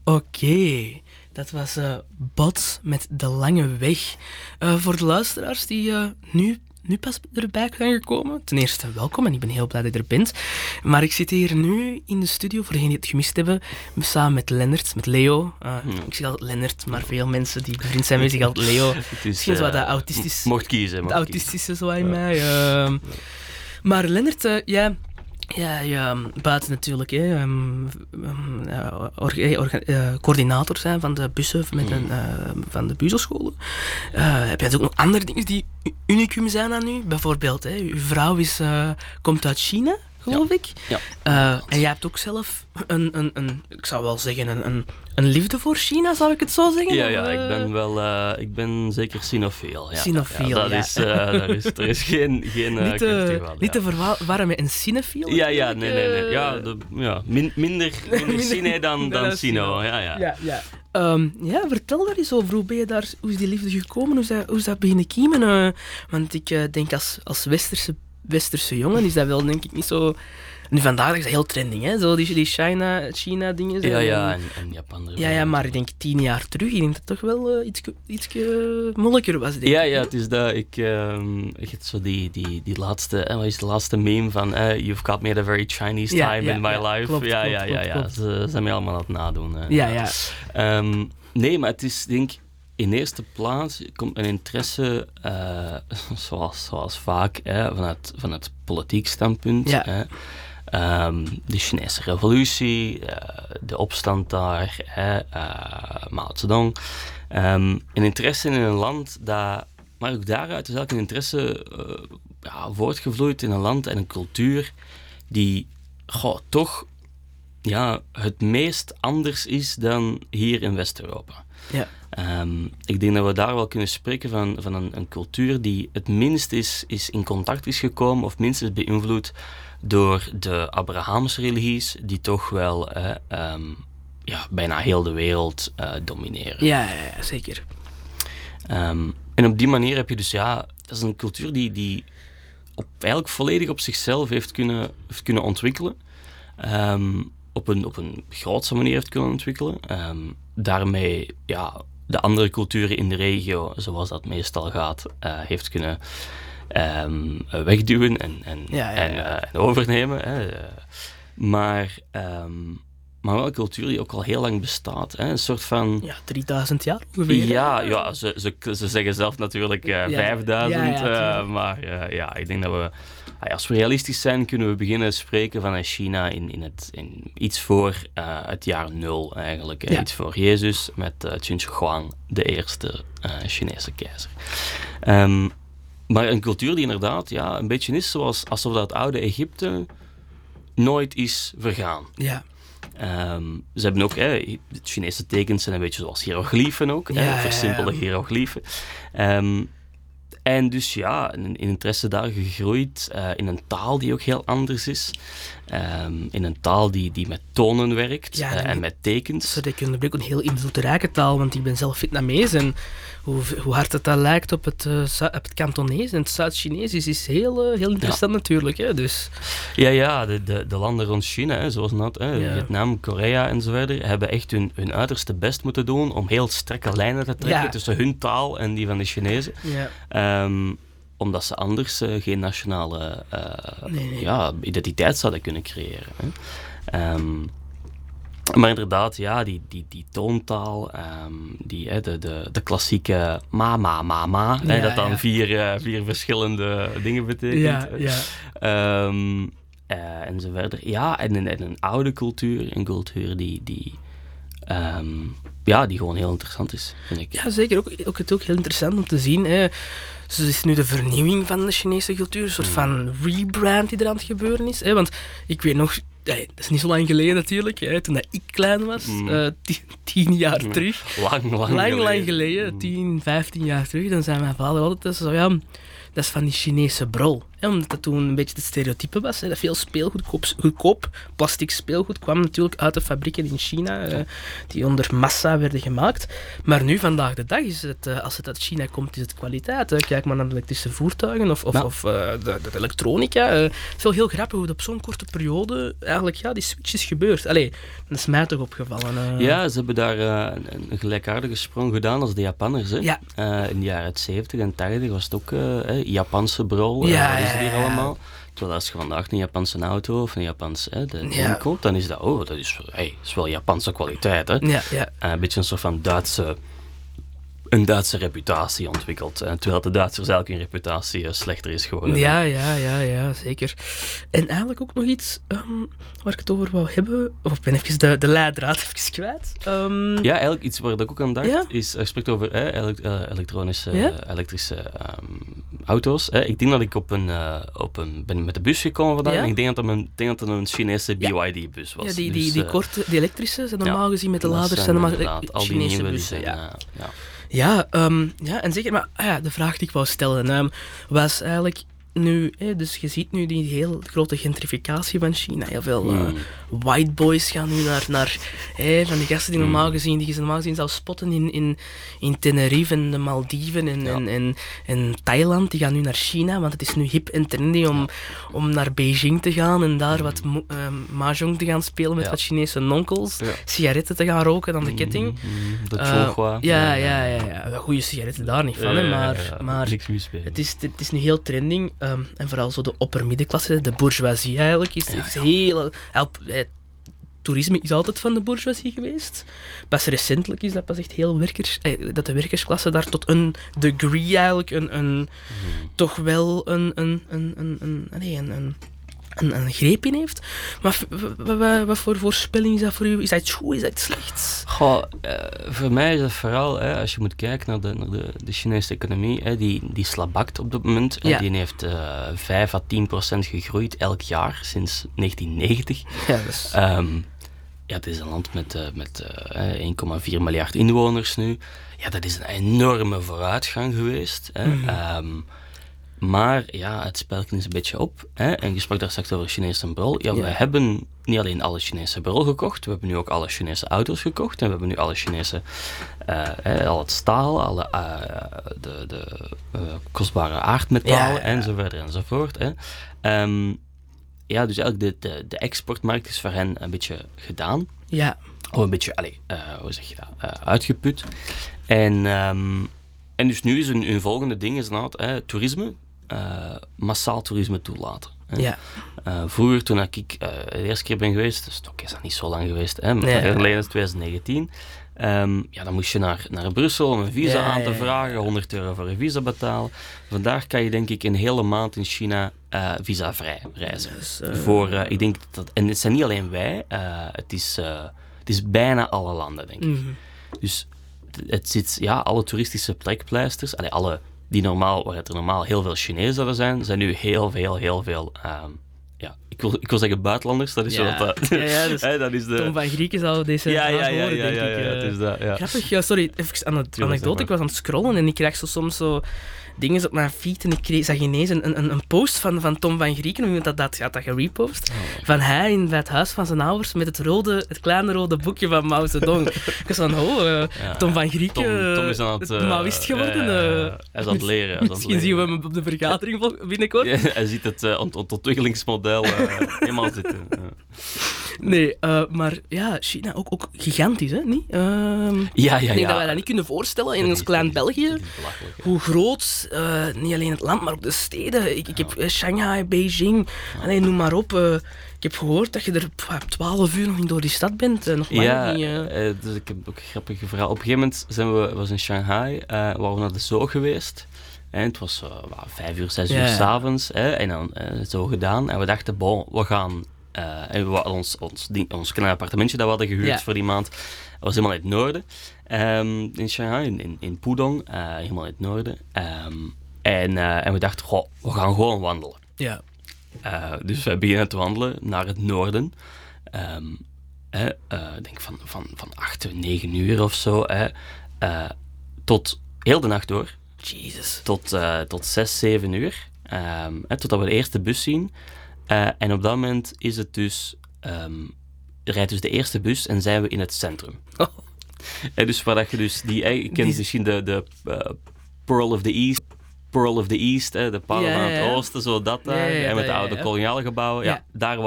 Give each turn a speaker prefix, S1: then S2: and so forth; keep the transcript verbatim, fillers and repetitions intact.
S1: Oké, okay. Dat was uh, Bot met De Lange Weg. Uh, voor de luisteraars die uh, nu, nu pas erbij zijn gekomen, ten eerste welkom en ik ben heel blij dat je er bent. Maar ik zit hier nu in de studio, voor degenen die het gemist hebben, samen met Lennart, met Leo. Uh, hmm. Ik zeg altijd Lennart, maar veel mensen die bevriend zijn met zeggen altijd Leo. Misschien uh, zo wat dat autistisch...
S2: Mocht kiezen. Mocht
S1: het autistische zo in mij. Uh, maar Lennart, uh, ja... Ja, ja, buiten natuurlijk, hè, um, um, uh, orga- orga- uh, coördinator zijn van de bussen met een, uh, van de buzelscholen. Uh, heb jij ook nog andere dingen die unicum zijn aan u? Bijvoorbeeld, hè, uw vrouw is, uh, komt uit China, geloof
S2: ja.
S1: ik.
S2: Ja.
S1: Uh, en jij hebt ook zelf een, een, een ik zou wel zeggen, een, een, een liefde voor China, zou ik het zo zeggen?
S2: Ja, ja, ik ben wel, uh, ik ben zeker sinofiel. Ja.
S1: Sinofiel,
S2: ja. Dat
S1: ja.
S2: Is, uh, dat is, er is geen, geen uh,
S1: niet te,
S2: van,
S1: niet te verwarren met een cinefiel?
S2: Ja, ja, nee, nee, nee. Ja, de, ja, min, minder, minder cine dan, dan sino. Ja, ja.
S1: Ja, ja. Um, ja, vertel daar eens over. Hoe ben je daar, hoe is die liefde gekomen? Hoe is dat, hoe is dat beginnen kiemen? Uh, want ik uh, denk als, als westerse, westerse jongen is dat wel denk ik niet zo... Nu vandaag is dat heel trending, hè? Zo die, die China, China dingen. Zo.
S2: Ja, ja, en, en Japan.
S1: Ja, ja, maar ik denk tien jaar terug, ik denk dat het toch wel uh, iets, iets uh, moeilijker was, denk
S2: ja,
S1: ik.
S2: Ja, het is dat. Ik, um, ik heb zo die, die, die laatste, uh, wat is de laatste meme van uh, You've got me at a very Chinese time ja, ja, in my
S1: ja,
S2: life.
S1: Klopt,
S2: ja,
S1: klopt,
S2: ja,
S1: klopt,
S2: ja, ja.
S1: klopt.
S2: Ze zijn mij allemaal aan het nadoen. Uh,
S1: ja, ja.
S2: Um, nee, maar het is, denk ik, in eerste plaats komt een interesse, uh, zoals, zoals vaak, hè, vanuit, vanuit politiek standpunt.
S1: Ja.
S2: Hè. Um, de Chinese revolutie, uh, de opstand daar, hè, uh, Mao Zedong. Um, een interesse in een land dat, maar ook daaruit is eigenlijk een interesse uh, ja, voortgevloeid in een land en een cultuur die goh, toch ja, het meest anders is dan hier in West-Europa.
S1: Ja.
S2: Um, ik denk dat we daar wel kunnen spreken van, van een, een cultuur die het minst is, is in contact is gekomen of minstens beïnvloed door de Abrahamse religies, die toch wel eh, um, ja, bijna heel de wereld uh, domineren.
S1: Ja, ja, ja zeker.
S2: Um, en op die manier heb je dus, ja, dat is een cultuur die, die op, eigenlijk volledig op zichzelf heeft kunnen, heeft kunnen ontwikkelen. Um, op, een, op een grootse manier heeft kunnen ontwikkelen. Um, daarmee, ja, de andere culturen in de regio, zoals dat meestal gaat, uh, heeft kunnen Um, wegduwen en, en,
S1: ja, ja, ja.
S2: En, uh, en overnemen. Hè. Maar, um, maar wel een cultuur die ook al heel lang bestaat. Hè. Een soort van...
S1: Ja, drieduizend jaar ongeveer.
S2: Ja, ja ze, ze, ze zeggen zelf natuurlijk uh, ja, vijfduizend. Ja, ja, uh, maar uh, ja, ik denk dat we... Als we realistisch zijn, kunnen we beginnen spreken van China in, in, het, in iets voor uh, het jaar nul eigenlijk. Ja. Iets voor Jezus met uh, Qin Shi Huang, de eerste uh, Chinese keizer. Um, Maar een cultuur die inderdaad ja, een beetje is zoals alsof dat oude Egypte nooit is vergaan.
S1: Ja.
S2: Um, ze hebben ook, hè, de Chinese tekens zijn een beetje zoals hiërogliefen ook,
S1: ja,
S2: hè, versimpelde
S1: ja, ja.
S2: hiërogliefen. Um, en dus ja, een, een interesse daar gegroeid uh, in een taal die ook heel anders is. Um, in een taal die, die met tonen werkt
S1: ja,
S2: uh, en met tekens.
S1: Dat is ook een heel invloedrijke taal, want ik ben zelf Vietnamees en hoe, hoe hard het dat lijkt op het, uh, op het Kantonees en het Zuid-Chinees is, is heel, uh, heel interessant ja. natuurlijk. Hè, dus.
S2: Ja, ja de, de, de landen rond China, hè, zoals dat, hè, ja. Vietnam, Korea en zo verder, hebben echt hun, hun uiterste best moeten doen om heel strakke lijnen te trekken ja. tussen hun taal en die van de Chinezen.
S1: Ja.
S2: Um, omdat ze anders uh, geen nationale uh,
S1: nee, nee.
S2: Ja, identiteit zouden kunnen creëren. Hè. Um, maar inderdaad, ja, die, die, die toontaal, um, die, hè, de, de, de klassieke ma, ma, ma, ma,
S1: ja,
S2: hè, dat dan
S1: ja.
S2: vier, uh, vier verschillende dingen betekent.
S1: Ja, ja.
S2: Um, uh, en zo verder. Ja, en een, en een oude cultuur, een cultuur die... die um, ja, die gewoon heel interessant is, vind ik.
S1: Ja, zeker. Ook, ook, het ook heel interessant om te zien. Hè. Dus het is nu de vernieuwing van de Chinese cultuur, een soort mm. van rebrand die er aan het gebeuren is. Hè. Want ik weet nog, ja, dat is niet zo lang geleden natuurlijk, hè, toen dat ik klein was, mm. uh, tien, tien jaar mm. terug.
S2: Lang, lang,
S1: lang
S2: geleden.
S1: Lang geleden, mm. tien, vijftien jaar terug, dan zei mijn vader altijd zo, ja, dat is van die Chinese brol. Hè, omdat dat toen een beetje het stereotype was. Hè, dat veel speelgoed, goedkoop, goedkoop plastic speelgoed kwam natuurlijk uit de fabrieken in China, uh, die onder massa werden gemaakt. Maar nu, vandaag de dag, is het, uh, als het uit China komt, is het kwaliteit. Hè. Kijk maar naar de elektrische voertuigen of, of, ja. of uh, de, de elektronica. Uh, het is wel heel grappig hoe op zo'n korte periode eigenlijk ja, die switch is gebeurd. Allee, dat is mij toch opgevallen. Uh.
S2: Ja, ze hebben daar uh, een, een gelijkaardige sprong gedaan als de Japanners. Hè?
S1: Ja.
S2: Uh, in de jaren zeventig en tachtig was het ook uh, eh, Japanse brol.
S1: Ja,
S2: uh, is
S1: ja,
S2: hier
S1: ja.
S2: allemaal. Terwijl als je vandaag een Japanse auto of een Japans hè, de
S1: ja.
S2: koopt, dan is dat, oh, dat is, hey, is wel Japanse kwaliteit. Hè?
S1: Ja, ja.
S2: Uh, een beetje een soort van Duitse, een Duitse reputatie ontwikkeld. Uh, terwijl de Duitsers eigenlijk hun reputatie uh, slechter is geworden.
S1: Ja, ja, ja, ja, zeker. En eigenlijk ook nog iets um, waar ik het over wou hebben. Of ik ben even de, de leidraad even kwijt. Um,
S2: ja, eigenlijk iets waar ik ook aan dacht,
S1: ja?
S2: is, je spreekt over eh, ele- uh, elektronische,
S1: ja?
S2: uh, elektrische um, auto's. Eh. Ik denk dat ik op een, uh, op een, ben met de bus gekomen vandaag ja? en ik denk dat het een, denk dat het een Chinese B Y D-bus was.
S1: Ja, die, die,
S2: dus,
S1: die
S2: uh,
S1: korte, die elektrische zijn normaal
S2: ja,
S1: gezien met de laders zijn normaal Chinese bussen.
S2: Zijn,
S1: ja.
S2: Uh, ja.
S1: Ja, um, ja, en zeker, maar ah ja, de vraag die ik wou stellen um, was eigenlijk nu, hè, dus je ziet nu die heel grote gentrificatie van China. Heel veel uh, mm. white boys gaan nu naar, naar hè, van die gasten die normaal gezien, die je normaal gezien zou spotten in, in, in Tenerife en de Maldiven en, ja. en, en, en Thailand, die gaan nu naar China, want het is nu hip en trendy om, om naar Beijing te gaan en daar mm. wat uh, mahjong te gaan spelen met ja. wat Chinese nonkels, ja. sigaretten te gaan roken aan de ketting.
S2: Mm, de
S1: uh,
S2: ja,
S1: ja, ja, ja, ja. Goede sigaretten daar niet van,
S2: ja,
S1: hè, maar,
S2: ja, ja.
S1: maar
S2: het,
S1: is, het is nu heel trending. Um, en vooral zo de oppermiddenklasse, de bourgeoisie eigenlijk, is,
S2: ja,
S1: is
S2: ja.
S1: heel... Help, eh, toerisme is altijd van de bourgeoisie geweest. Pas recentelijk is dat pas echt heel werkers... Eh, dat de werkersklasse daar tot een degree eigenlijk een... een mm. toch wel een... een, een, een, een, nee, een, een Een, een greep in heeft. Maar wat voor voorspelling is dat voor u? Is dat goed? Is dat slecht?
S2: Goh, uh, voor mij is het vooral, hè, als je moet kijken naar de, naar de, de Chinese economie, hè, die, die slabakt op dit moment. Ja. Die heeft uh, vijf à tien procent gegroeid elk jaar sinds negentien negentig.
S1: Ja, dus...
S2: um, ja, het is een land met, uh, met uh, één komma vier miljard inwoners nu. Ja, dat is een enorme vooruitgang geweest. Hè. Mm-hmm. Um, Maar ja, het spel is een beetje op. Hè? En je sprak daar straks over Chinese brol. Ja, ja, we hebben niet alleen alle Chinese brol gekocht, we hebben nu ook alle Chinese auto's gekocht. En we hebben nu alle Chinese, uh, hè, al het staal, alle uh, de, de uh, kostbare aardmetalen, ja, ja. enzovoort enzovoort. Hè? Um, ja, dus eigenlijk de, de, de exportmarkt is voor hen een beetje gedaan.
S1: Ja.
S2: Of een beetje, allez, uh, hoe zeg je dat, uh, uitgeput. En, um, en dus nu is hun, hun volgende ding is nou, uh, toerisme. Uh, massaal toerisme toelaten. Hè.
S1: Ja.
S2: Uh, vroeger, toen ik uh, de eerste keer ben geweest, dus ook is dat niet zo lang geweest, hè, maar nee, alleen in twintig negentien, um, ja, dan moest je naar, naar Brussel om een visa ja, aan te ja, vragen, honderd euro voor een visa betalen. Vandaag kan je denk ik een hele maand in China uh, visavrij reizen. Dus, uh, voor, uh, ik denk dat, en het zijn niet alleen wij, uh, het, is, uh, het is bijna alle landen, denk ik. Mm-hmm. Dus het zit, ja, alle toeristische trekpleisters, allee, alle die normaal, waar het er normaal heel veel Chinezen zouden zijn, zijn nu heel veel, heel veel, um, ja, ik wil, ik wil zeggen buitenlanders, dat is
S1: ja.
S2: zo dat,
S1: ja, ja, dus
S2: hey, dat is de...
S1: Tom van Grieken zou deze
S2: ja, ja,
S1: ja,
S2: ja,
S1: horen,
S2: ja,
S1: denk
S2: ja,
S1: ik.
S2: Ja, ja, het is dat, ja.
S1: Grappig, ja, sorry, even aan het anekdote, ik was aan het scrollen en ik krijg zo soms zo dingen op mijn feed en ik kreeg, zag ineens een, een, een post van, van Tom van Grieken, iemand dat dat had dat gerepost, oh. van hij in het huis van zijn ouders met het rode, het kleine rode boekje van Mao Zedong. Ik was van, oh, uh, ja, Tom van Grieken,
S2: Tom, Tom is aan het, uh,
S1: Maoïst geworden. Uh, uh, uh,
S2: hij is aan het leren. Hij
S1: Misschien zien we hem op de vergadering binnenkort.
S2: Ja, hij ziet het uh, ont- ontwikkelingsmodel uh, helemaal zitten. Uh.
S1: Nee, uh, maar ja, China ook, ook gigantisch, hè? Niet? Uh,
S2: ja, ja,
S1: ik denk
S2: ja.
S1: dat wij dat niet kunnen voorstellen in ons klein België. Hoe groot, uh, niet alleen het land, maar ook de steden. Ik, ik heb uh, Shanghai, Beijing, ja. Allee, noem maar op. Uh, ik heb gehoord dat je er twaalf uur nog niet door die stad bent. Uh, nog lang
S2: ja,
S1: niet. Uh.
S2: Uh, dus ik heb ook een grappige verhaal. Op een gegeven moment zijn we was in Shanghai, uh, waren we naar de zoo geweest. En het was uh, vijf uur, zes uur ja. 's avonds. Hè, en dan uh, zo gedaan. En we dachten, bon, we gaan... Uh, en we hadden ons, ons, die, ons kleine appartementje dat we hadden gehuurd ja. voor die maand. Dat was helemaal in het noorden. Um, in Shanghai, in, in, in Pudong. Uh, helemaal in het noorden. Um, en, uh, en we dachten, goh, we gaan gewoon wandelen.
S1: Ja.
S2: Uh, dus we beginnen te wandelen naar het noorden. Um, uh, uh, ik denk van, van, van acht, negen uur of zo. Uh, uh, tot heel de nacht door.
S1: Jesus.
S2: Tot, uh, tot zes, zeven uur. Um, hè, totdat we de eerste bus zien. Uh, en op dat moment is het dus... Um, rijdt dus de eerste bus en zijn we in het centrum. Oh. En dus waar dat je dus... Die, je kent die... misschien de, de uh, Pearl of the East... Pearl of the East, hè, de parel ja, van het ja, ja. oosten, zo dat daar. Ja, ja, en met de oude ja, ja. koloniale gebouwen. Ja. Ja, daar